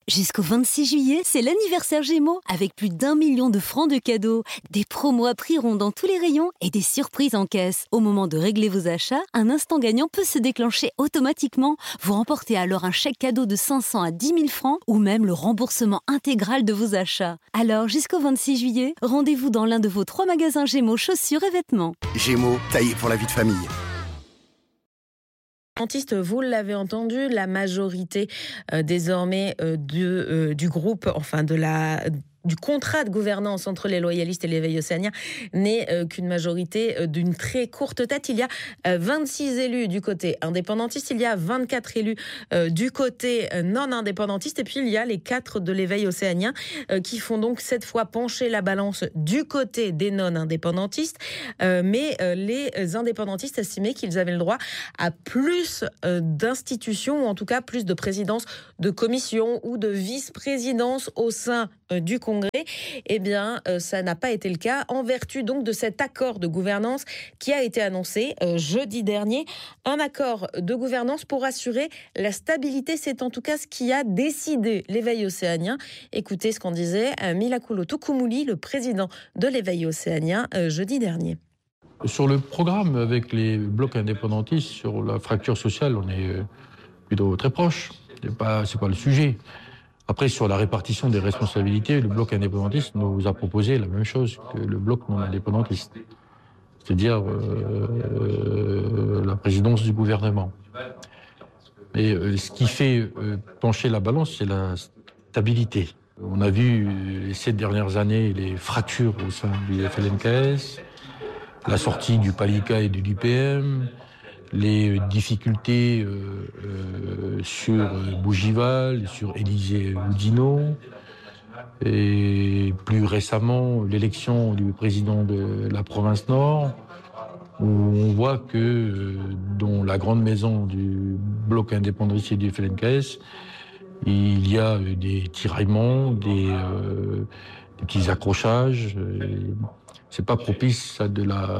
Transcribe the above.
Jusqu'au 26 juillet, c'est l'anniversaire Gémeaux, avec plus d'1 million de francs de cadeaux. Des promos à prix rond dans tous les rayons et des surprises en caisse. Au moment de régler vos achats, un instant gagnant peut se déclencher automatiquement. Vous remportez alors un chèque cadeau de 500 à 10 000 francs ou même le remboursement intégral de vos achats. Alors, jusqu'au 26 juillet, rendez-vous dans l'un de vos 3 magasins Gémeaux chaussures et vêtements. Gémeaux, taillé pour la vie de famille. Vous l'avez entendu, la majorité désormais du groupe, enfin du contrat de gouvernance entre les loyalistes et l'éveil océanien n'est qu'une majorité d'une très courte tête. Il y a 26 élus du côté indépendantiste, il y a 24 élus du côté non indépendantiste, et puis il y a les 4 de l'éveil océanien qui font donc cette fois pencher la balance du côté des non indépendantistes, mais les indépendantistes estimaient qu'ils avaient le droit à plus d'institutions, ou en tout cas plus de présidence de commission ou de vice-présidence au sein du Congrès. Eh bien, ça n'a pas été le cas, en vertu donc de cet accord de gouvernance qui a été annoncé jeudi dernier. Un accord de gouvernance pour assurer la stabilité, c'est en tout cas ce qui a décidé l'éveil océanien. Écoutez ce qu'en disait Milakulo Tukumuli, le président de l'éveil océanien, jeudi dernier. Sur le programme avec les blocs indépendantistes, sur la fracture sociale, on est plutôt très proche. C'est pas le sujet. Après, sur la répartition des responsabilités, le bloc indépendantiste nous a proposé la même chose que le bloc non indépendantiste, c'est-à-dire la présidence du gouvernement. Mais ce qui fait pencher la balance, c'est la stabilité. On a vu les 7 dernières années les fractures au sein du FLNKS, la sortie du PALICA et de l'UPM, les difficultés sur Bougival, sur Élisée Oudinot, et plus récemment l'élection du président de la province Nord, où on voit que dans la grande maison du bloc indépendantiste et du FLNKS, il y a des tiraillements, des petits accrochages. C'est pas propice à de la